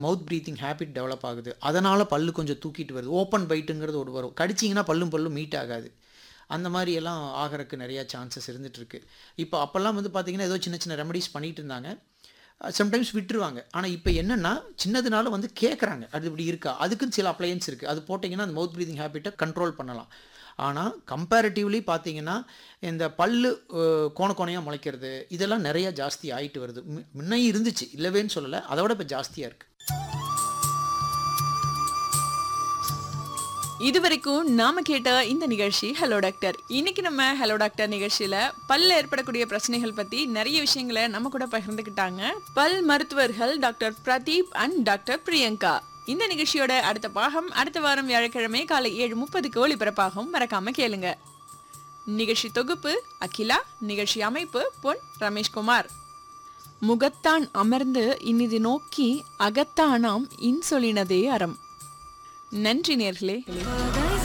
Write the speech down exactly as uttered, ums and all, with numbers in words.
மவுத் breathing habit develop ஆகுது. அதனால் பல்லு கொஞ்சம் தூக்கிட்டு வருது. ஓப்பன் பைட்டுங்கிறது ஒரு வரும். கடிச்சிங்கன்னா பல்லும் பல்லும் மீட் ஆகாது. அந்த மாதிரியெல்லாம் ஆகிறதுக்கு நிறையா சான்சஸ் இருந்துகிட்ருக்கு. இப்போ அப்போல்லாம் வந்து பார்த்திங்கன்னா ஏதோ சின்ன சின்ன ரெமடிஸ் பண்ணிகிட்டு இருந்தாங்க. சம்டைம்ஸ் விட்டுருவாங்க. ஆனால் இப்போ என்னென்னா சின்னதுனால வந்து கேட்குறாங்க, அது இப்படி இருக்கா, அதுக்குன்னு சில அப்ளையன்ஸ் இருக்குது. அது போட்டிங்கன்னா அந்த மவுத் ப்ரீத்திங் ஹேபிட்டை கண்ட்ரோல் பண்ணலாம். ஆனால் கம்பேரிட்டிவ்லி பார்த்தீங்கன்னா இந்த பல்லு கோண கோணையாக முளைக்கிறது இதெல்லாம் நிறையா ஜாஸ்தி ஆகிட்டு வருது. முன்னையும் இருந்துச்சு, இல்லவேன்னு சொல்லலை, அதை விட இப்போ ஜாஸ்தியாக இருக்குது. இதுவரைக்கும் நாம கேட்ட இந்த நிகழ்ச்சி ஹலோ டாக்டர். இன்னைக்கு நம்ம ஹலோ டாக்டர் நிகழ்ச்சியில பல்ல ஏற்படக்கூடிய பிரச்சனைகள் பத்தி நிறைய விஷயங்களை நம்ம கூட பகிர்ந்துக்கிட்டாங்க பல் மருத்துவர்கள் doctor Pradeep and doctor Priyanka. இந்த நிகழ்ச்சியோட அடுத்த பாகம் அடுத்த வாரம் வியாழக்கிழமை காலை ஏழு முப்பதுக்கு ஒளிபரப்பாகும், மறக்காம கேளுங்க. நிகழ்ச்சி தொகுப்பு அகிலா, நிகழ்ச்சி அமைப்பு பொன் ரமேஷ்குமார். முகத்தான் அமர்ந்து இனிது நோக்கி அகத்தானாம் இன்சொலினதே அறம். நன்றி நேர்களே.